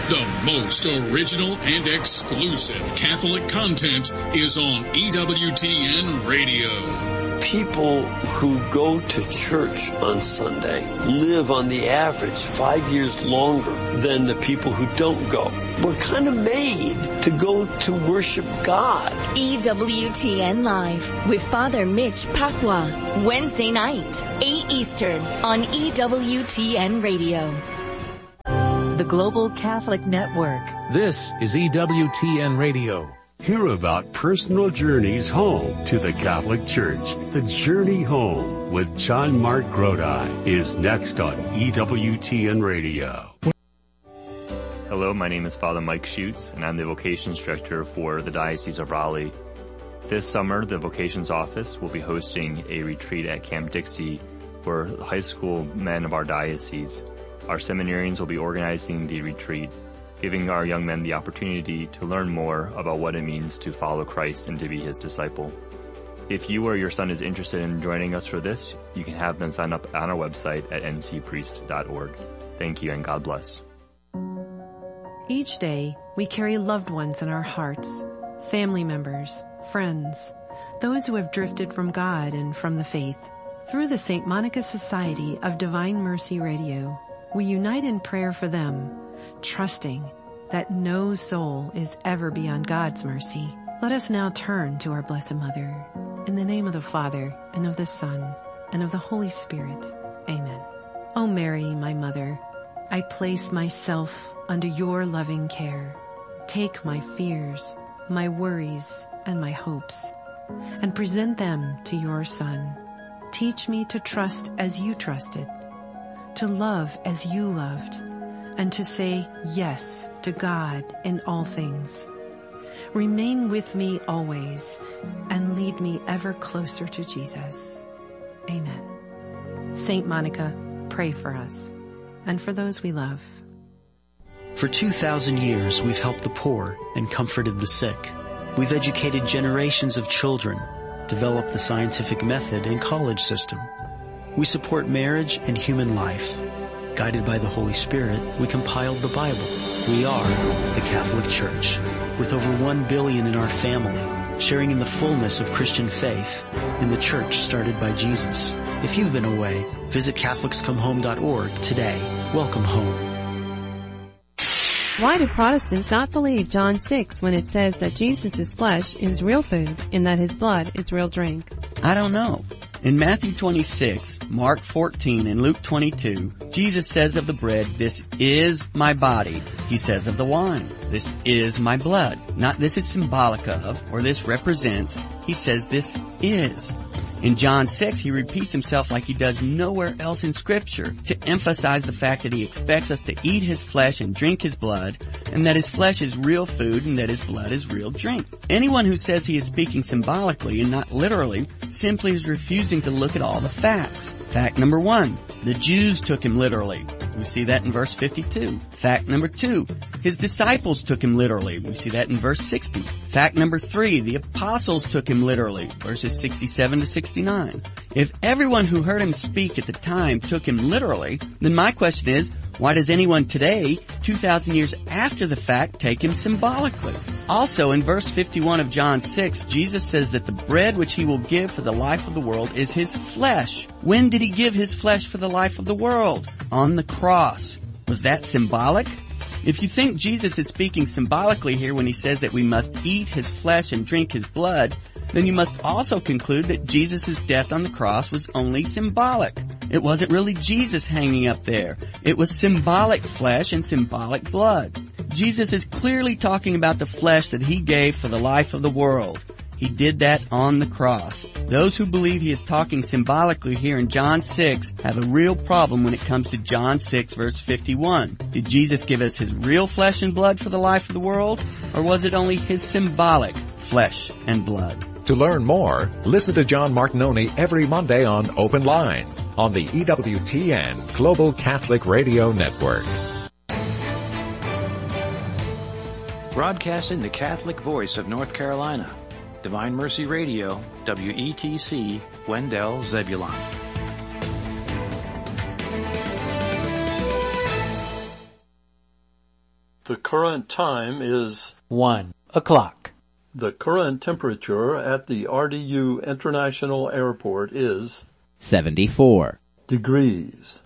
The most original and exclusive Catholic content is on EWTN Radio. People who go to church on Sunday live on the average 5 years longer than the people who don't go. We're kind of made to go to worship God. EWTN Live with Father Mitch Pacwa. Wednesday night, 8 Eastern on EWTN Radio. The Global Catholic Network. This is EWTN Radio. Hear about personal journeys home to the Catholic Church. The Journey Home with John Mark Grodi is next on EWTN Radio. Hello, my name is Father Mike Schutz, and I'm the Vocations Director for the Diocese of Raleigh. This summer, the Vocations Office will be hosting a retreat at Camp Dixie for high school men of our diocese. Our seminarians will be organizing the retreat, giving our young men the opportunity to learn more about what it means to follow Christ and to be his disciple. If you or your son is interested in joining us for this, you can have them sign up on our website at ncpriest.org. Thank you and God bless. Each day, we carry loved ones in our hearts, family members, friends, those who have drifted from God and from the faith. Through the St. Monica Society of Divine Mercy Radio, we unite in prayer for them, trusting that no soul is ever beyond God's mercy. Let us now turn to our Blessed Mother. In the name of the Father, and of the Son, and of the Holy Spirit. Amen. O Mary, my Mother, I place myself under your loving care. Take my fears, my worries, and my hopes, and present them to your Son. Teach me to trust as you trusted, to love as you loved, and to say yes to God in all things. Remain with me always, and lead me ever closer to Jesus. Amen. Saint Monica, pray for us, and for those we love. For 2,000 years, we've helped the poor and comforted the sick. We've educated generations of children, developed the scientific method and college system. We support marriage and human life. Guided by the Holy Spirit, we compiled the Bible. We are the Catholic Church, with over 1 billion in our family, sharing in the fullness of Christian faith in the church started by Jesus. If you've been away, visit CatholicsComeHome.org today. Welcome home. Why do Protestants not believe John 6 when it says that Jesus' flesh is real food and that his blood is real drink? I don't know. In Matthew 26, Mark 14, and Luke 22, Jesus says of the bread, "This is my body." He says of the wine, "This is my blood." Not this is symbolic of, or this represents. He says this is. In John 6, he repeats himself like he does nowhere else in Scripture to emphasize the fact that he expects us to eat his flesh and drink his blood, and that his flesh is real food and that his blood is real drink. Anyone who says he is speaking symbolically and not literally simply is refusing to look at all the facts. Fact number 1, the Jews took him literally. We see that in verse 52. Fact number 2, his disciples took him literally. We see that in verse 60. Fact number 3, the apostles took him literally. Verses 67 to 69. If everyone who heard him speak at the time took him literally, then my question is, why does anyone today, 2,000 years after the fact, take him symbolically? Also, in verse 51 of John 6, Jesus says that the bread which he will give for the life of the world is his flesh. When did he give his flesh for the life of the world? On the cross. Was that symbolic? If you think Jesus is speaking symbolically here when he says that we must eat his flesh and drink his blood, then you must also conclude that Jesus' death on the cross was only symbolic. It wasn't really Jesus hanging up there. It was symbolic flesh and symbolic blood. Jesus is clearly talking about the flesh that he gave for the life of the world. He did that on the cross. Those who believe he is talking symbolically here in John 6 have a real problem when it comes to John 6 verse 51. Did Jesus give us his real flesh and blood for the life of the world? Or was it only his symbolic flesh and blood? To learn more, listen to John Martinoni every Monday on Open Line on the EWTN Global Catholic Radio Network. Broadcasting the Catholic voice of North Carolina. Divine Mercy Radio, WETC, Wendell, Zebulon. The current time is 1 o'clock. The current temperature at the RDU International Airport is 74 degrees.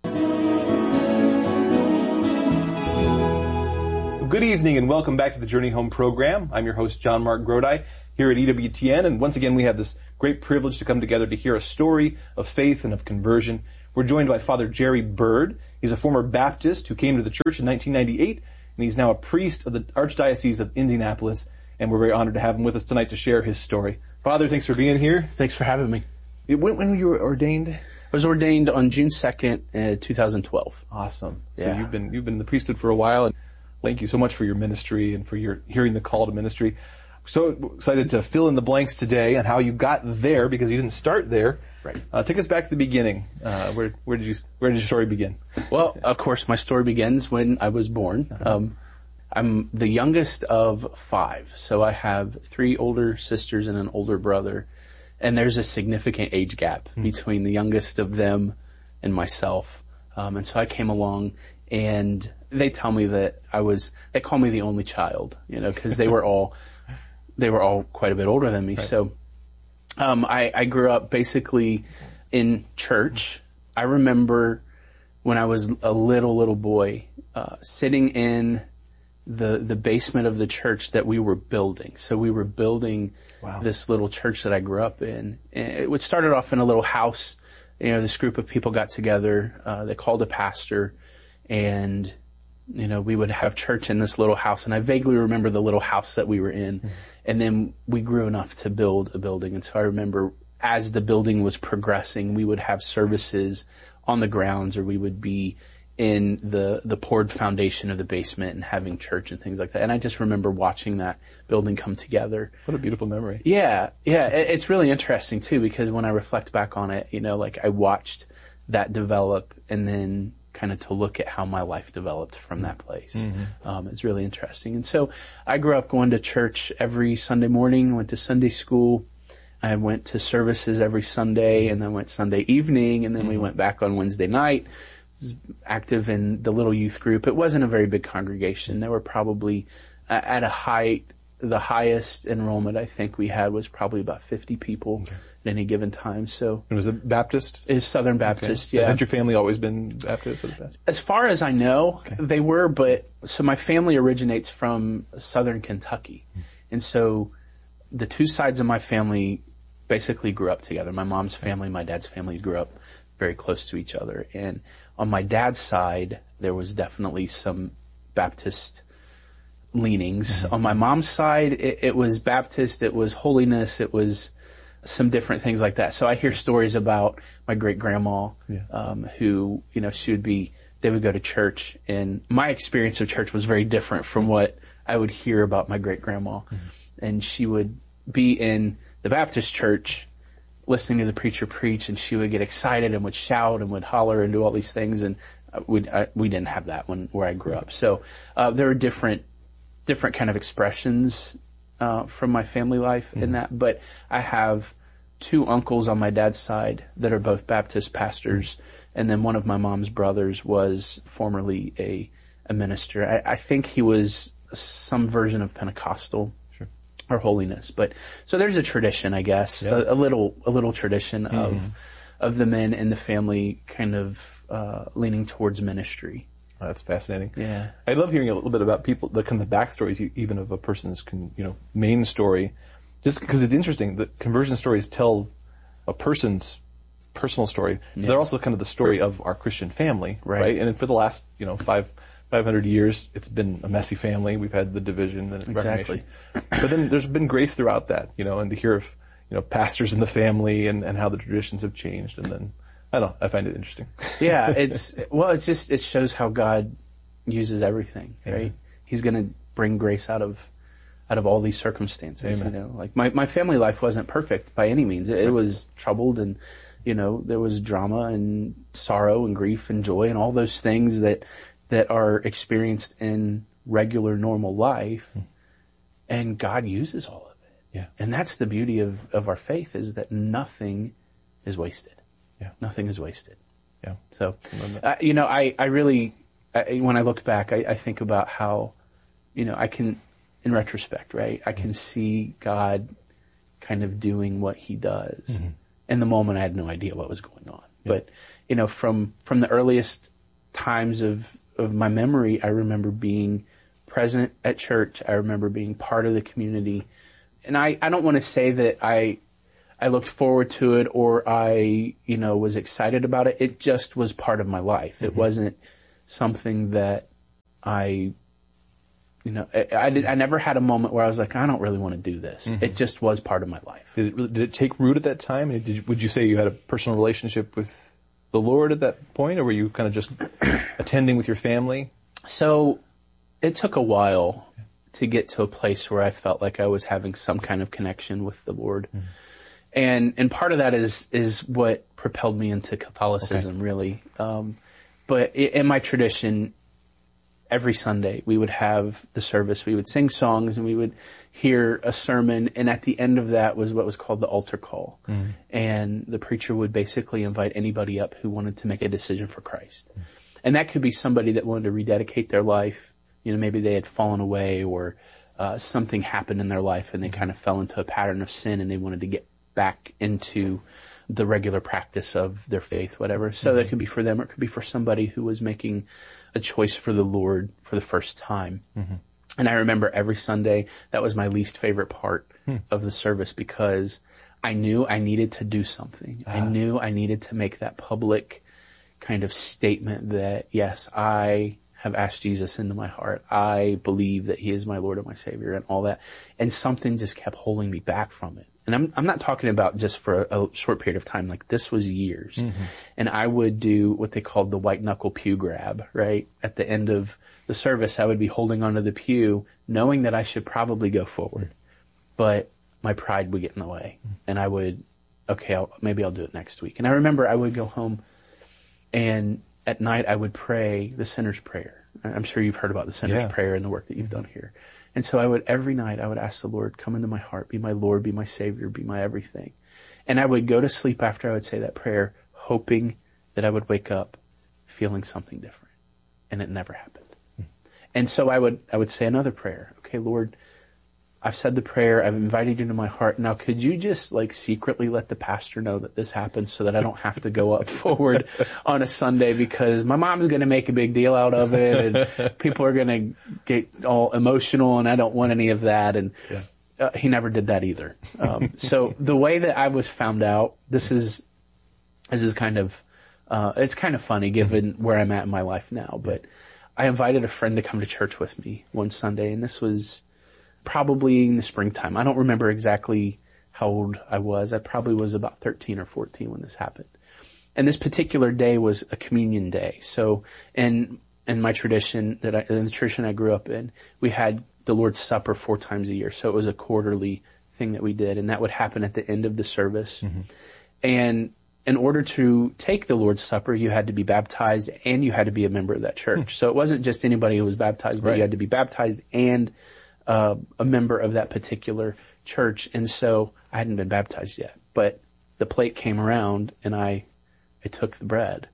Good evening and welcome back to the Journey Home program. I'm your host, John Mark Grodi, here at EWTN, and once again we have this great privilege to come together to hear a story of faith and of conversion. We're joined by Father Jerry Bird. He's a former Baptist who came to the church in 1998, and he's now a priest of the Archdiocese of Indianapolis, and we're very honored to have him with us tonight to share his story. Father, thanks for being here. Thanks for having me. When you were ordained? I was ordained on June 2nd, 2012. Awesome. So yeah. you've been in the priesthood for a while, and thank you so much for your ministry and for your hearing the call to ministry. So excited to fill in the blanks today on how you got there, because you didn't start there. Right. Take us back to the beginning. Where did your story begin? Well, of course, my story begins when I was born. I'm the youngest of 5, so I have 3 older sisters and an older brother, and there's a significant age gap between the youngest of them and myself. And so I came along, and they tell me that they call me the only child, because they were all quite a bit older than me. Right. So, I grew up basically in church. I remember when I was a little boy, sitting in the basement of the church that we were building. So we were building this little church that I grew up in. And it started off in a little house. This group of people got together. They called a pastor, and we would have church in this little house, and I vaguely remember the little house that we were in. Mm-hmm. And then we grew enough to build a building. And so I remember as the building was progressing, we would have services on the grounds, or we would be in the poured foundation of the basement and having church and things like that. And I just remember watching that building come together. What a beautiful memory. Yeah. It's really interesting too, because when I reflect back on it, I watched that develop, and then kind of to look at how my life developed from that place. Mm-hmm. It's really interesting. And so I grew up going to church every Sunday morning, went to Sunday school. I went to services every Sunday, and then went Sunday evening, and then we went back on Wednesday night. Was active in the little youth group. It wasn't a very big congregation. There were probably at the highest enrollment I think we had was probably about 50 people at any given time. So it was a Baptist? It's Southern Baptist, okay. Yeah. Had your family always been Baptist? As far as I know, they were, but so my family originates from Southern Kentucky. And so the 2 sides of my family basically grew up together. My mom's family, my dad's family grew up very close to each other. And on my dad's side, there was definitely some Baptist leanings. Mm-hmm. On my mom's side, it was Baptist, it was holiness, it was some different things like that. So I hear stories about my great-grandma, who, they would go to church, and my experience of church was very different from what I would hear about my great-grandma. Mm-hmm. And she would be in the Baptist church listening to the preacher preach, and she would get excited and would shout and would holler and do all these things, and we didn't have that where I grew up. So there were different kind of expressions from my family life in that, but I have 2 uncles on my dad's side that are both Baptist pastors, and then one of my mom's brothers was formerly a minister. I think he was some version of Pentecostal. Or holiness, but so there's a tradition, I guess, a little tradition of the men in the family kind of leaning towards ministry. Oh, that's fascinating. Yeah, I love hearing a little bit about people, the kind of backstories, even of a person's main story, just because it's interesting that conversion stories tell a person's personal story. Yeah. They're also kind of the story of our Christian family, right? And for the last 500 years, it's been a messy family. We've had the division and Reformation. But then there's been grace throughout that, and to hear of, pastors in the family and how the traditions have changed. And then, I don't know, I find it interesting. Yeah, it shows how God uses everything, right? Yeah. He's gonna bring grace out of all these circumstances, Amen. Like my family life wasn't perfect by any means. It was troubled, and, there was drama and sorrow and grief and joy and all those things that are experienced in regular, normal life, and God uses all of it. Yeah. And that's the beauty of our faith, is that nothing is wasted. Yeah. Nothing is wasted. Yeah. So, I really when I look back, I think about how, I can, in retrospect, right, I can see God kind of doing what he does. Mm-hmm. In the moment, I had no idea what was going on. Yeah. But, from the earliest times of my memory, I remember being present at church. I remember being part of the community. And I don't want to say that I looked forward to it or I, was excited about it. It just was part of my life. Mm-hmm. It wasn't something that I never had a moment where I was like, I don't really want to do this. Mm-hmm. It just was part of my life. Did it take root at that time? Would you say you had a personal relationship with the Lord at that point, or were you kind of just attending with your family? So it took a while to get to a place where I felt like I was having some kind of connection with the Lord. Mm-hmm. And part of that is what propelled me into Catholicism, really. But in my tradition, every Sunday we would have the service, we would sing songs, and we would hear a sermon, and at the end of that was what was called the altar call. Mm-hmm. And the preacher would basically invite anybody up who wanted to make a decision for Christ. Mm-hmm. And that could be somebody that wanted to rededicate their life. Maybe they had fallen away, or something happened in their life and they kind of fell into a pattern of sin and they wanted to get back into the regular practice of their faith, whatever. So mm-hmm. that could be for them, or it could be for somebody who was making a choice for the Lord for the first time. Mm-hmm. And I remember every Sunday, that was my least favorite part of the service, because I knew I needed to do something. I knew I needed to make that public kind of statement that, yes, I have asked Jesus into my heart. I believe that he is my Lord and my Savior and all that. And something just kept holding me back from it. And I'm not talking about just for a short period of time. Like, this was years. Mm-hmm. And I would do what they called the white knuckle pew grab, right? At the end of the service, I would be holding onto the pew, knowing that I should probably go forward. Mm-hmm. But my pride would get in the way. Mm-hmm. And I would, maybe I'll do it next week. And I remember I would go home, and at night I would pray the sinner's prayer. I'm sure you've heard about the sinner's prayer and the work that you've done here. And so every night I would ask the Lord, come into my heart, be my Lord, be my Savior, be my everything. And I would go to sleep after I would say that prayer, hoping that I would wake up feeling something different. And it never happened. Mm-hmm. And so I would say another prayer. Okay, Lord, I've said the prayer, I've invited you into my heart. Now, could you just secretly let the pastor know that this happened so that I don't have to go up forward on a Sunday, because my mom's going to make a big deal out of it and people are going to get all emotional, and I don't want any of that. And he never did that either. So the way that I was found out, this is kind of, it's kind of funny given where I'm at in my life now, but I invited a friend to come to church with me one Sunday, and this was probably in the springtime. I don't remember exactly how old I was. I probably was about 13 or 14 when this happened. And this particular day was a communion day. So in my tradition, in the tradition I grew up in, we had the Lord's Supper 4 times a year. So it was a quarterly thing that we did, and that would happen at the end of the service. Mm-hmm. And in order to take the Lord's Supper, you had to be baptized and you had to be a member of that church. So it wasn't just anybody who was baptized, but you had to be baptized and a member of that particular church. And so I hadn't been baptized yet, but the plate came around and I took the bread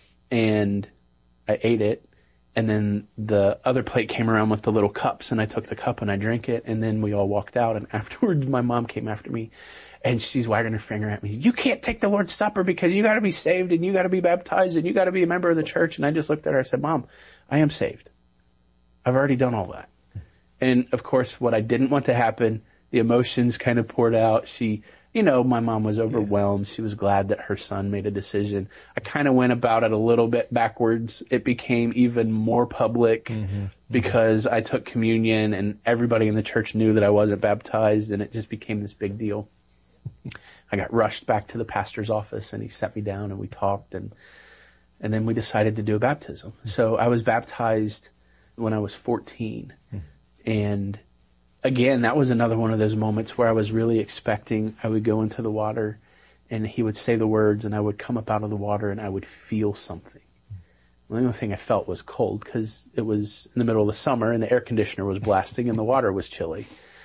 and I ate it. And then the other plate came around with the little cups, and I took the cup and I drank it. And then we all walked out, and afterwards my mom came after me and she's wagging her finger at me. You can't take the Lord's Supper because you got to be saved and you got to be baptized and you got to be a member of the church. And I just looked at her. I said, Mom, I am saved. I've already done all that. And of course, what I didn't want to happen, the emotions kind of poured out. My mom was overwhelmed. Yeah. She was glad that her son made a decision. I kind of went about it a little bit backwards. It became even more public because I took communion and everybody in the church knew that I wasn't baptized, and it just became this big deal. I got rushed back to the pastor's office, and he sat me down and we talked, and then we decided to do a baptism. So I was baptized when I was 14. And again, that was another one of those moments where I was really expecting I would go into the water and he would say the words and I would come up out of the water and I would feel something. The only thing I felt was cold because it was in the middle of the summer and the air conditioner was blasting and the water was chilly.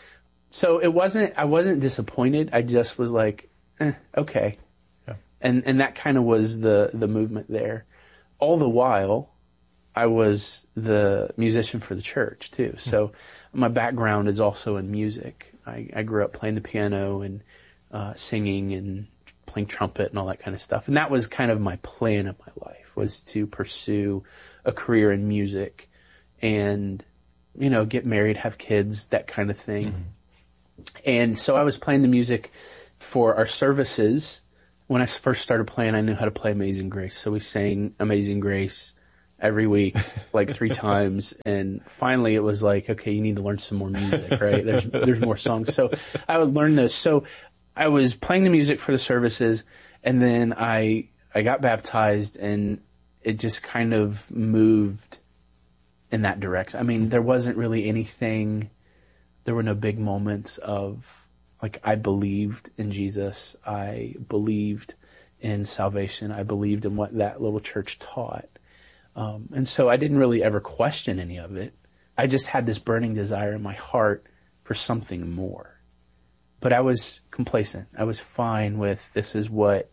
So I wasn't disappointed. I just was like, okay. Yeah. And that kind of was the movement there. All the while, I was the musician for the church too. So my background is also in music. I grew up playing the piano and singing and playing trumpet and all that kind of stuff. And that was kind of my plan of my life, was to pursue a career in music and, you know, get married, have kids, that kind of thing. Mm-hmm. And so I was playing the music for our services. When I first started playing, I knew how to play Amazing Grace. So we sang Amazing Grace every week, like 3 times. And finally it was like, okay, you need to learn some more music, right? There's more songs. So I would learn those. So I was playing the music for the services, and then I got baptized, and it just kind of moved in that direction. I mean, there wasn't really anything, there were no big moments of, like, I believed in Jesus. I believed in salvation. I believed in what that little church taught. And so I didn't really ever question any of it. I just had this burning desire in my heart for something more. But I was complacent. I was fine with, this is what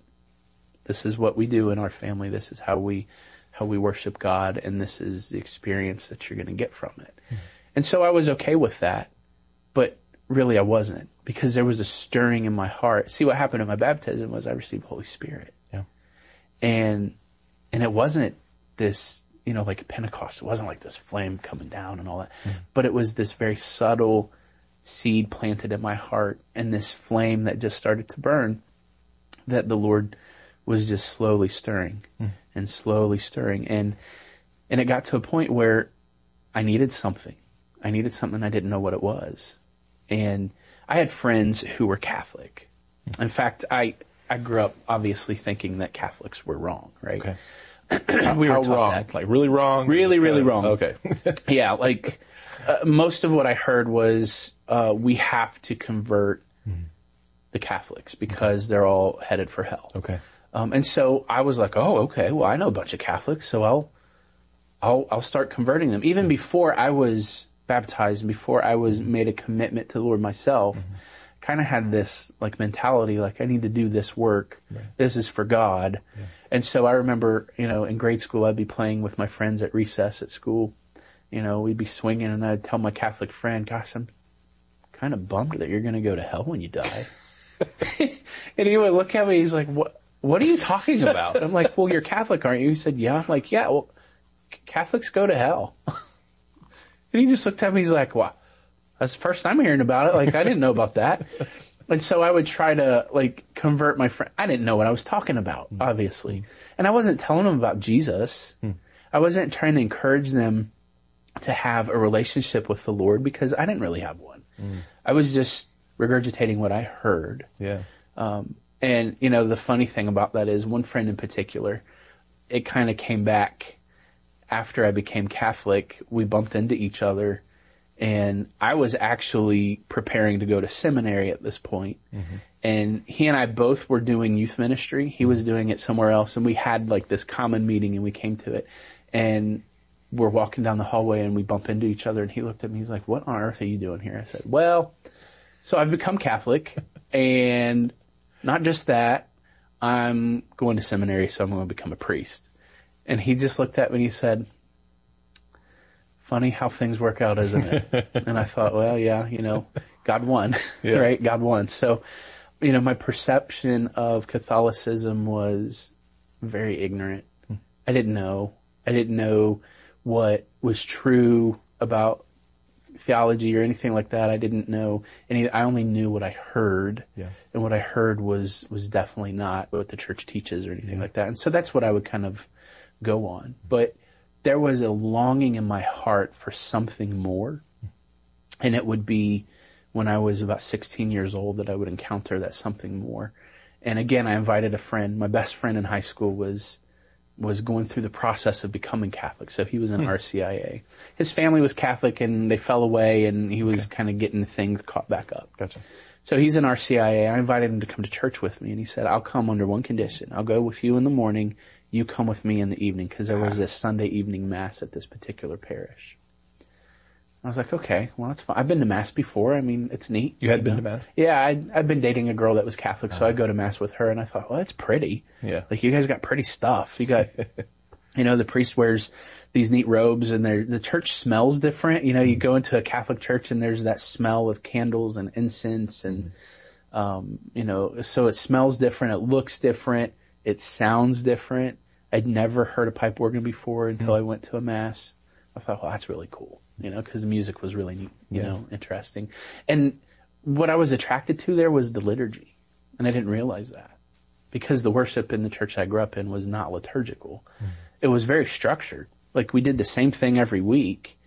we do in our family. This is how we worship God, and this is the experience that you're going to get from it. Mm-hmm. And so I was okay with that, but really I wasn't, because there was a stirring in my heart. See, what happened at my baptism was I received the Holy Spirit. Yeah. And it wasn't this, you know, like Pentecost. It wasn't like this flame coming down and all that, but it was this very subtle seed planted in my heart, and this flame that just started to burn, that the Lord was just slowly stirring and slowly stirring. And it got to a point where I needed something. I didn't know what it was. And I had friends who were Catholic. In fact, I grew up obviously thinking that Catholics were wrong, right? Okay. We were How taught wrong? that. Like really wrong? Really, really wrong. Okay. Yeah, like most of what I heard was we have to convert the Catholics because they're all headed for hell. Okay. And so I was like, oh, okay, well, I know a bunch of Catholics, so I'll start converting them. Even before I was baptized and before I was made a commitment to the Lord myself, kind of had this like mentality, like I need to do this work. Right. This is for God. Yeah. And so I remember, you know, in grade school, I'd be playing with my friends at recess at school. You know, we'd be swinging, and I'd tell my Catholic friend, gosh, I'm kind of bummed that you're going to go to hell when you die. And he would look at me, he's like, what are you talking about? And I'm like, well, you're Catholic, aren't you? He said, yeah. I'm like, yeah, well, Catholics go to hell. And he just looked at me, he's like, wow, that's the first time I'm hearing about it. Like, I didn't know about that. And so I would try to, like, convert my friend. I didn't know what I was talking about, obviously. And I wasn't telling them about Jesus. I wasn't trying to encourage them to have a relationship with the Lord, because I didn't really have one. I was just regurgitating what I heard. Yeah. And, you know, the funny thing about that is, one friend in particular, it kind of came back after I became Catholic. We bumped into each other, and I was actually preparing to go to seminary at this point. And he and I both were doing youth ministry. He was doing it somewhere else, and we had like this common meeting, and we came to it. And we're walking down the hallway, and we bump into each other, and he looked at me, he's like, what on earth are you doing here? I said, well, so I've become Catholic, and not just that, I'm going to seminary, so I'm going to become a priest. And he just looked at me and he said, funny how things work out, isn't it? And I thought, well, yeah, you know, God won, right? God won. So, you know, my perception of Catholicism was very ignorant. I didn't know what was true about theology or anything like that. I didn't know I only knew what I heard. Yeah. And what I heard was definitely not what the church teaches or anything like that. And so that's what I would kind of go on. But there was a longing in my heart for something more. And it would be when I was about 16 years old that I would encounter that something more. And again, I invited a friend. My best friend in high school was going through the process of becoming Catholic. So he was in RCIA. His family was Catholic, and they fell away, and he was kind of getting things caught back up. Gotcha. So he's in RCIA. I invited him to come to church with me, and he said, I'll come under one condition. I'll go with you in the morning. You come with me in the evening, because there was this Sunday evening mass at this particular parish. I was like, okay, well, that's fine. I've been to mass before. I mean, it's neat. You had been to mass? Yeah, I'd been dating a girl that was Catholic, so I'd go to mass with her, and I thought, well, that's pretty. Yeah. Like, you guys got pretty stuff. You got The priest wears these neat robes, and the church smells different. You go into a Catholic church and there's that smell of candles and incense and, so it smells different. It looks different. It sounds different. I'd never heard a pipe organ before until I went to a mass. I thought, well, that's really cool, because the music was really neat, interesting. And what I was attracted to there was the liturgy. And I didn't realize that, because the worship in the church I grew up in was not liturgical. It was very structured. Like, we did the same thing every week,